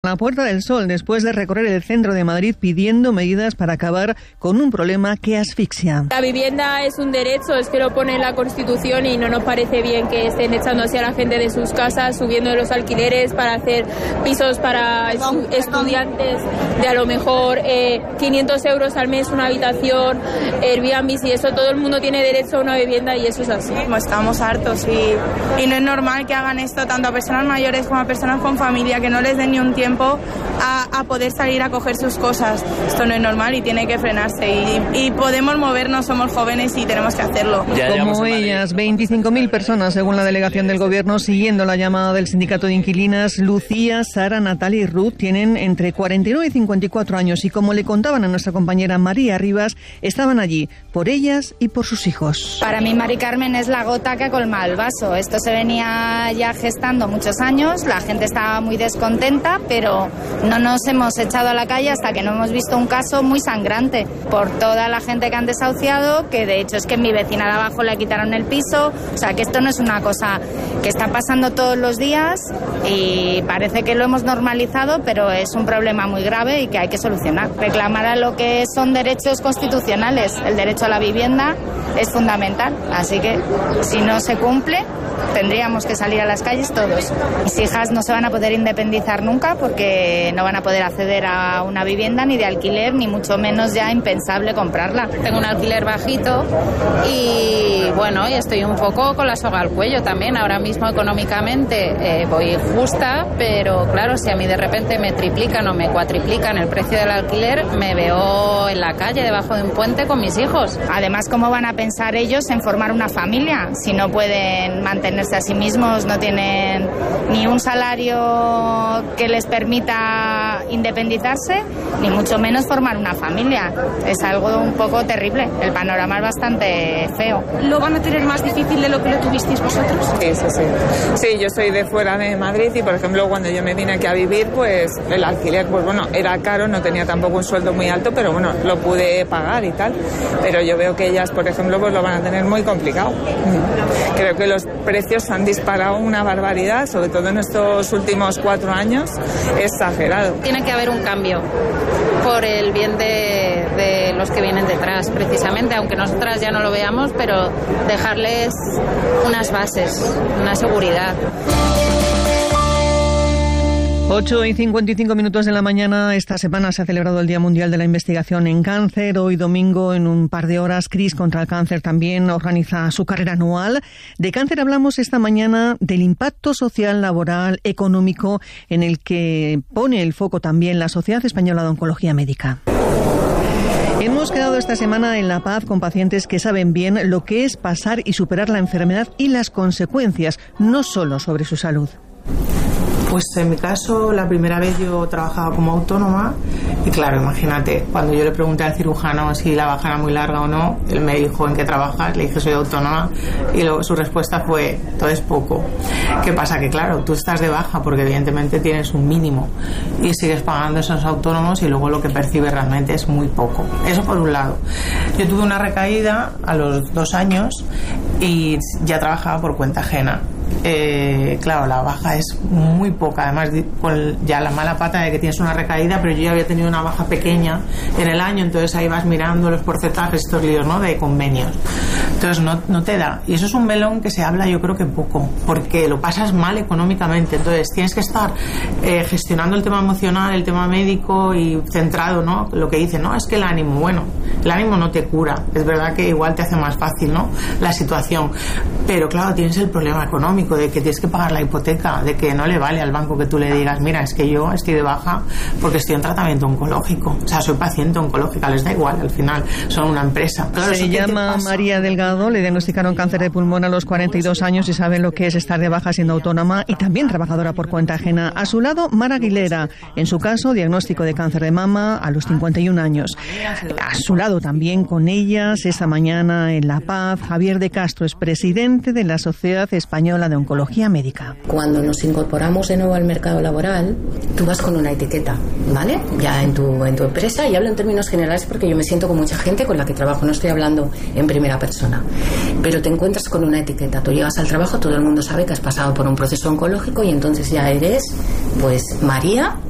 a Puerta del Sol después de recorrer el centro de Madrid pidiendo medidas para acabar con un problema que asfixia. La vivienda es un derecho, es que lo pone en la Constitución y no nos parece bien que estén echando así a la gente de sus casas, subiendo los alquileres para hacer pisos para estudiantes de a lo mejor 500 euros al mes una habitación, Airbnb, y eso, todo el mundo tiene derecho a una vivienda y eso es así. Estamos hartos y no es normal que hagan esto tanto a personas mayores como a personas con familia, que no les den ni un tiempo a poder salir a coger sus cosas. Esto no es normal y tiene que frenarse y podemos movernos, somos jóvenes y tenemos que hacerlo. Como ellas, 25.000 personas según la delegación del Gobierno, siguiendo la llamada del sindicato de inquilinas. Lucía, Sara, Natalia y Ruth tienen entre 49 y 54 años y, como le contaban a nuestra compañera María Rivas, estaban allí por ellas y por sus hijos. Para mí, Mari Carmen es la gota que colma el vaso. Esto se venía ya gestando muchos años, la gente estaba muy descontenta, pero no nos hemos echado a la calle hasta que no hemos visto un caso muy sangrante por toda la gente que han desahuciado, que de hecho es que mi vecina de abajo le quitaron el piso. O sea, que esto no es una cosa que está pasando todos los días y parece que lo hemos normalizado, pero es un problema muy grave y que hay que solucionar. Reclamar a lo que son derechos constitucionales. El derecho a la vivienda es fundamental, así que si no se cumple tendríamos que salir a las calles todos. Mis hijas no se van a poder independizar nunca porque no van a poder acceder a una vivienda ni de alquiler, ni mucho menos ya impensable comprarla. Tengo un alquiler bajito y bueno, y estoy un poco con la soga al cuello también. Ahora mismo económicamente voy justa, pero claro, si a mí de repente me triplican o me cuatriplican el precio del alquiler, me veo en la calle debajo de un puente con mis hijos. Además, ¿cómo van a pensar ellos en formar una familia si no pueden mantenerse a sí mismos, no tienen ni un salario que les permita independizarse, ni mucho menos formar una familia? Es algo un poco terrible, el panorama es bastante feo. ¿Lo van a tener más difícil de lo que lo tuvisteis vosotros? Sí, yo soy de fuera de Madrid y, por ejemplo, cuando yo me vine aquí a vivir, pues el alquiler, pues bueno, era caro, no tenía tampoco un sueldo muy alto, pero bueno, lo pude pagar y tal. Pero yo veo que ellas, por ejemplo, pues lo van a tener muy complicado. Creo que los precios han disparado una barbaridad, sobre todo en estos últimos 4 años, exagerado. Tiene que haber un cambio por el bien de los que vienen detrás, precisamente, aunque nosotras ya no lo veamos, pero dejarles unas bases, una seguridad. 8:55 de la mañana. Esta semana se ha celebrado el Día Mundial de la Investigación en Cáncer. Hoy domingo, en un par de horas, CRIS contra el Cáncer también organiza su carrera anual. De cáncer hablamos esta mañana, del impacto social, laboral, económico, en el que pone el foco también la Sociedad Española de Oncología Médica. Hemos quedado esta semana en La Paz con pacientes que saben bien lo que es pasar y superar la enfermedad y las consecuencias, no solo sobre su salud. Pues en mi caso, la primera vez yo trabajaba como autónoma y claro, imagínate, cuando yo le pregunté al cirujano si la baja era muy larga o no, él me dijo ¿en qué trabajas? Le dije soy autónoma y luego su respuesta fue todo es poco. ¿Qué pasa? Que claro, tú estás de baja porque evidentemente tienes un mínimo y sigues pagando esos autónomos y luego lo que percibes realmente es muy poco. Eso por un lado. Yo tuve una recaída a los 2 años y ya trabajaba por cuenta ajena. Claro, la baja es muy poca, además con ya la mala pata de que tienes una recaída, pero yo ya había tenido una baja pequeña en el año, entonces ahí vas mirando los porcentajes, estos líos, ¿no?, de convenios. Entonces no te da, y eso es un melón que se habla yo creo que poco, porque lo pasas mal económicamente, entonces tienes que estar gestionando el tema emocional, el tema médico y centrado, ¿no? Lo que dicen, no, es que el ánimo, bueno, el ánimo no te cura, es verdad que igual te hace más fácil, ¿no?, la situación, pero claro, tienes el problema económico de que tienes que pagar la hipoteca, de que no le vale al banco que tú le digas, mira, es que yo estoy de baja porque estoy en tratamiento oncológico, o sea, soy paciente oncológica, les da igual, al final son una empresa. Claro, se llama María Delgado, le diagnosticaron cáncer de pulmón a los 42 años y sabe lo que es estar de baja siendo autónoma y también trabajadora por cuenta ajena. A su lado, Mara Aguilera, en su caso, diagnóstico de cáncer de mama a los 51 años. A su lado también con ellas, esta mañana en La Paz, Javier de Castro, es presidente de la Sociedad Española de Oncología Médica. Cuando nos incorporamos de nuevo al mercado laboral, tú vas con una etiqueta, ¿vale? Ya en tu empresa, y hablo en términos generales porque yo me siento con mucha gente con la que trabajo, no estoy hablando en primera persona, pero te encuentras con una etiqueta, tú llegas al trabajo, todo el mundo sabe que has pasado por un proceso oncológico y entonces ya eres, pues, María